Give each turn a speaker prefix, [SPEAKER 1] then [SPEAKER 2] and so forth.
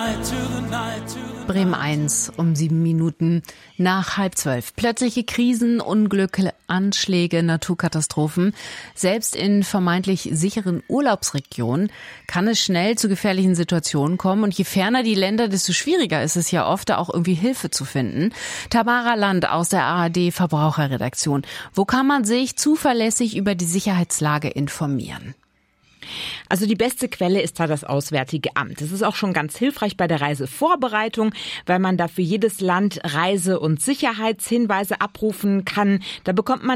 [SPEAKER 1] Bremen 1 um 7 Minuten nach 11:30. Plötzliche Krisen, Unglücke, Anschläge, Naturkatastrophen. Selbst in vermeintlich sicheren Urlaubsregionen kann es schnell zu gefährlichen Situationen kommen. Und je ferner die Länder, desto schwieriger ist es ja oft, da auch irgendwie Hilfe zu finden. Tamara Land aus der ARD Verbraucherredaktion. Wo kann man sich zuverlässig über die Sicherheitslage informieren?
[SPEAKER 2] Also die beste Quelle ist da das Auswärtige Amt. Das ist auch schon ganz hilfreich bei der Reisevorbereitung, weil man da für jedes Land Reise- und Sicherheitshinweise abrufen kann. Da bekommt man